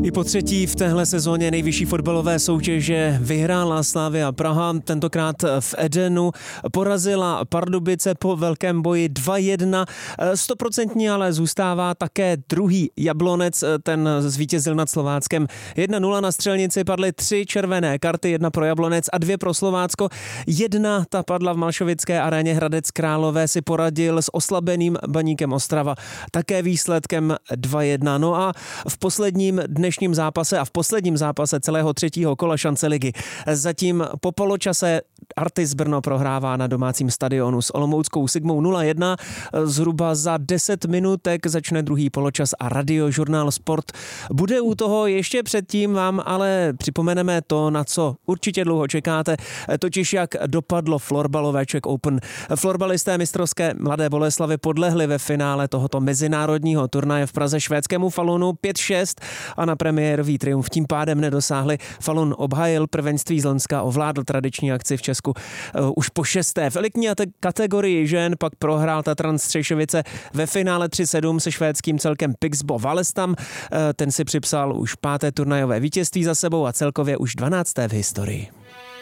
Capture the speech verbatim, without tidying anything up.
I po třetí v téhle sezóně nejvyšší fotbalové soutěže vyhrála Slavia Praha, tentokrát v Edenu. Porazila Pardubice po velkém boji dva jedna. Stoprocentní ale zůstává také druhý Jablonec, ten zvítězil nad Slováckem jedna nula. Na střelnici padly tři červené karty, jedna pro Jablonec a dvě pro Slovácko. Jedna ta padla v Malšovické aréně. Hradec Králové si poradil s oslabeným Baníkem Ostrava také výsledkem dva jedna. No a v posledním dnešním zápase a v posledním zápase celého třetího kola šance ligy zatím po poločase Artis Brno prohrává na domácím stadionu s olomouckou Sigmou nula jedna. Zhruba za deset minutek začne druhý poločas a Radiožurnál Sport bude u toho. Ještě předtím vám ale připomeneme to, na co určitě dlouho čekáte, totiž jak dopadlo florbalové Czech Open. Florbalisté mistrovské Mladé Boleslavi podlehli ve finále tohoto mezinárodního turnaje v Praze švédskému Falunu pět šest a na premiérový triumf tím pádem nedosáhli. Falun obhájil prvenství z Loňska, ovládl tradiční akci v Česku uh, už po šesté. V elitní kategorii žen pak prohrál Tatran Střešovice ve finále tři sedm se švédským celkem Pixbo Valestam. Uh, ten si připsal už páté turnajové vítězství za sebou a celkově už dvanácté v historii.